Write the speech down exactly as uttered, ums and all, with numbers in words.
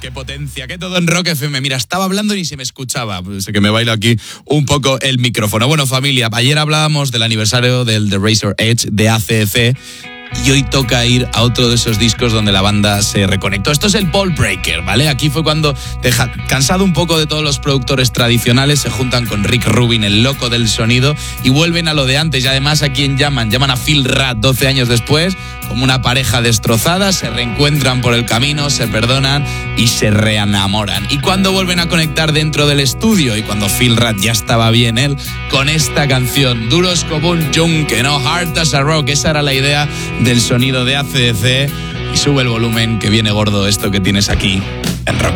qué potencia, qué todo en Rock F M. Mira, estaba hablando y ni se me escuchaba. Sé que me bailo aquí un poco el micrófono. Bueno, familia, ayer hablábamos del aniversario del The Razor Edge de A C D C. Y hoy toca ir a otro de esos discos donde la banda se reconectó. Esto es el Ball Breaker, ¿vale? Aquí fue cuando, deja, cansado un poco de todos los productores tradicionales, se juntan con Rick Rubin, el loco del sonido, y vuelven a lo de antes. Y además, ¿a quién llaman? Llaman a Phil Rudd doce años después, como una pareja destrozada, se reencuentran por el camino, se perdonan y se reenamoran. Y cuando vuelven a conectar dentro del estudio, y cuando Phil Rudd ya estaba bien él, con esta canción, duros como un yunque, ¿no? Hard as a rock, esa era la idea del sonido de A C D C. Y sube el volumen, que viene gordo esto que tienes aquí en Rock